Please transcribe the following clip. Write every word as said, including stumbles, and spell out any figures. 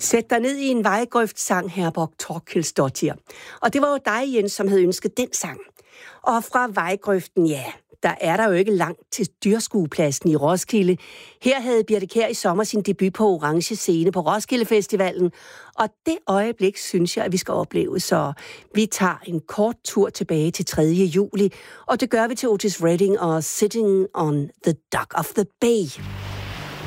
Sæt dig ned i en vejgrøft, sang Herborg Torkilsdottir. Og det var jo dig, Jens, som havde ønsket den sang. Og fra vejgrøften, ja, der er der jo ikke langt til dyrskuepladsen i Roskilde. Her havde Birthe Kjær i sommer sin debut på Orange Scene på Roskilde Festivalen. Og det øjeblik synes jeg, at vi skal opleve. Så vi tager en kort tur tilbage til tredje juli. Og det gør vi til Otis Redding og Sitting on the Dock of the Bay.